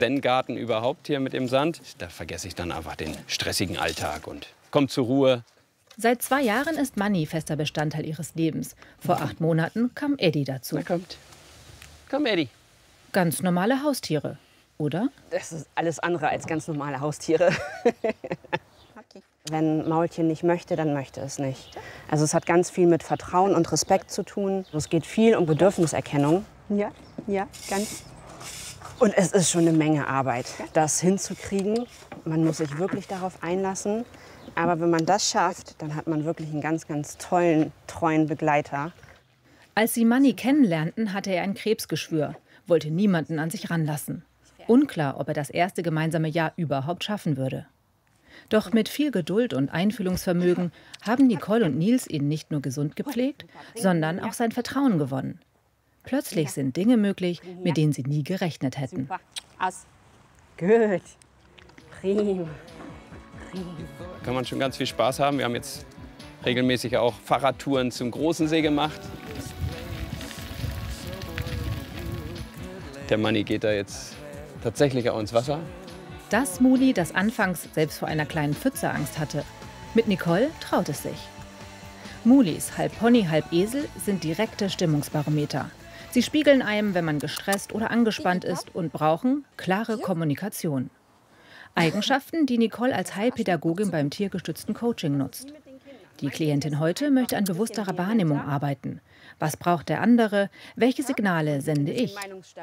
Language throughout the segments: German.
Zen-Garten überhaupt hier mit dem Sand. Da vergesse ich dann einfach den stressigen Alltag und komme zur Ruhe. Seit 2 Jahren ist Manni fester Bestandteil ihres Lebens. Vor 8 Monaten kam Eddie dazu. Na kommt. Komm, Eddie. Ganz normale Haustiere, oder? Das ist alles andere als ganz normale Haustiere. Wenn Maultier nicht möchte, dann möchte es nicht. Also es hat ganz viel mit Vertrauen und Respekt zu tun. Es geht viel um Bedürfniserkennung. Ja, ganz. Und es ist schon eine Menge Arbeit, das hinzukriegen. Man muss sich wirklich darauf einlassen. Aber wenn man das schafft, dann hat man wirklich einen ganz, ganz tollen, treuen Begleiter. Als sie Manni kennenlernten, hatte er ein Krebsgeschwür, wollte niemanden an sich ranlassen. Unklar, ob er das erste gemeinsame Jahr überhaupt schaffen würde. Doch mit viel Geduld und Einfühlungsvermögen haben Nicole und Nils ihn nicht nur gesund gepflegt, sondern auch sein Vertrauen gewonnen. Plötzlich sind Dinge möglich, mit denen sie nie gerechnet hätten. Gut. Prima. Da kann man schon ganz viel Spaß haben. Wir haben jetzt regelmäßig auch Fahrradtouren zum Großen See gemacht. Der Manni geht da jetzt tatsächlich auch ins Wasser. Das Muli, das anfangs selbst vor einer kleinen Pfütze Angst hatte. Mit Nicole traut es sich. Mulis, halb Pony, halb Esel, sind direkte Stimmungsbarometer. Sie spiegeln einem, wenn man gestresst oder angespannt ist, und brauchen klare Kommunikation. Eigenschaften, die Nicole als Heilpädagogin beim tiergestützten Coaching nutzt. Die Klientin heute möchte an bewussterer Wahrnehmung arbeiten. Was braucht der andere? Welche Signale sende ich?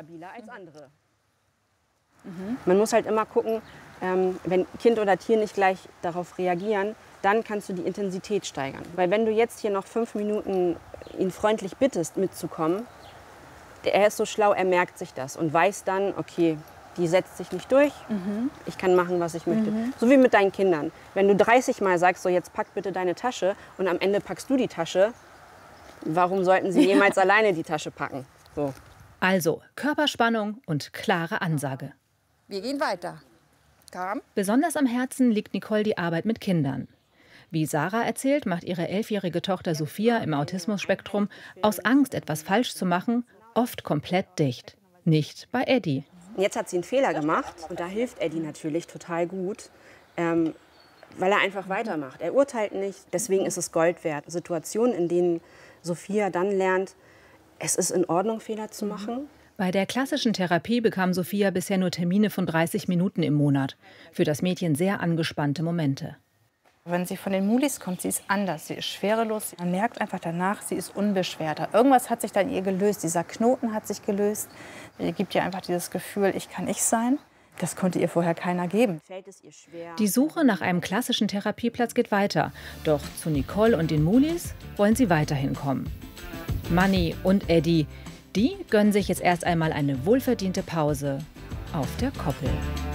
Man muss halt immer gucken, wenn Kind oder Tier nicht gleich darauf reagieren, dann kannst du die Intensität steigern. Weil wenn du jetzt hier noch 5 Minuten ihn freundlich bittest, mitzukommen, er ist so schlau, er merkt sich das und weiß dann, okay, die setzt sich nicht durch, ich kann machen, was ich möchte. So wie mit deinen Kindern. Wenn du 30 Mal sagst, so jetzt pack bitte deine Tasche und am Ende packst du die Tasche, warum sollten sie jemals alleine die Tasche packen? So. Also Körperspannung und klare Ansage. Wir gehen weiter. Komm. Besonders am Herzen liegt Nicole die Arbeit mit Kindern. Wie Sarah erzählt, macht ihre 11-jährige Tochter Sophia im Autismus-Spektrum aus Angst, etwas falsch zu machen, oft komplett dicht. Nicht bei Eddie. Jetzt hat sie einen Fehler gemacht und da hilft Eddie natürlich total gut, weil er einfach weitermacht. Er urteilt nicht, deswegen ist es Gold wert. Situationen, in denen Sophia dann lernt, es ist in Ordnung, Fehler zu machen. Bei der klassischen Therapie bekam Sophia bisher nur Termine von 30 Minuten im Monat. Für das Mädchen sehr angespannte Momente. Wenn sie von den Mulis kommt, sie ist anders, sie ist schwerelos. Man merkt einfach danach, sie ist unbeschwerter. Irgendwas hat sich da in ihr gelöst, dieser Knoten hat sich gelöst. Sie gibt ihr einfach dieses Gefühl, ich kann ich sein. Das konnte ihr vorher keiner geben. Die Suche nach einem klassischen Therapieplatz geht weiter. Doch zu Nicole und den Mulis wollen sie weiterhin kommen. Manni und Eddie, die gönnen sich jetzt erst einmal eine wohlverdiente Pause auf der Koppel.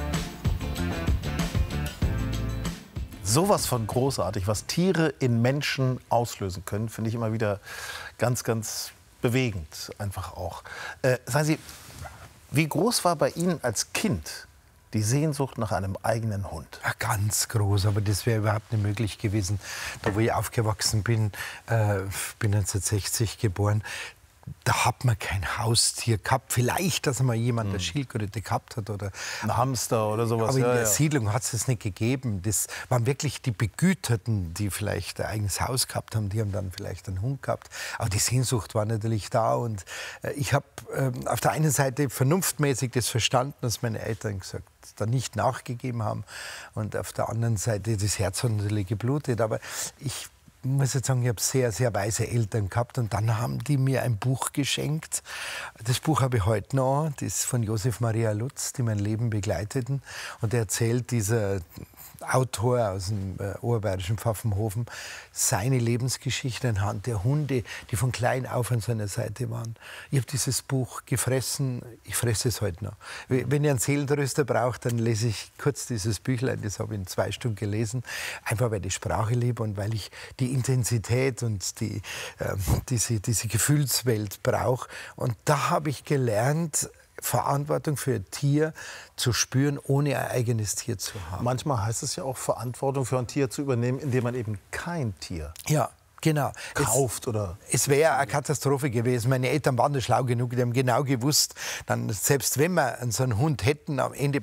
Sowas von großartig, was Tiere in Menschen auslösen können, finde ich immer wieder ganz, ganz bewegend einfach auch. Sagen Sie, wie groß war bei Ihnen als Kind die Sehnsucht nach einem eigenen Hund? Ja, ganz groß, aber das wäre überhaupt nicht möglich gewesen. Da, wo ich aufgewachsen bin, bin 1960 geboren, da hat man kein Haustier gehabt. Vielleicht, dass mal jemand eine Schildkröte gehabt hat oder ein Hamster oder sowas. Aber in ja, der ja. Siedlung hat es das nicht gegeben. Das waren wirklich die Begüterten, die vielleicht ein eigenes Haus gehabt haben. Die haben dann vielleicht einen Hund gehabt. Aber die Sehnsucht war natürlich da. Und ich habe auf der einen Seite vernunftmäßig das verstanden, dass meine Eltern gesagt da nicht nachgegeben haben. Und auf der anderen Seite, das Herz hat natürlich geblutet. Aber ich muss jetzt sagen, ich habe sehr, sehr weise Eltern gehabt und dann haben die mir ein Buch geschenkt. Das Buch habe ich heute noch, das ist von Josef Maria Lutz, die mein Leben begleiteten. Und er erzählt, dieser Autor aus dem oberbayerischen Pfaffenhofen, seine Lebensgeschichte anhand der Hunde, die von klein auf an seiner Seite waren. Ich habe dieses Buch gefressen, ich fresse es heute noch. Wenn ihr einen Seelentröster braucht, dann lese ich kurz dieses Büchlein, das habe ich in 2 Stunden gelesen, einfach weil ich Sprache liebe und weil ich die Intensität und diese Gefühlswelt brauche. Und da habe ich gelernt, Verantwortung für ein Tier zu spüren, ohne ein eigenes Tier zu haben. Manchmal heißt es ja auch, Verantwortung für ein Tier zu übernehmen, indem man eben kein Tier Genau. kauft oder... Es wäre eine Katastrophe gewesen. Meine Eltern waren da schlau genug, die haben genau gewusst, dann, selbst wenn wir so einen Hund hätten, am Ende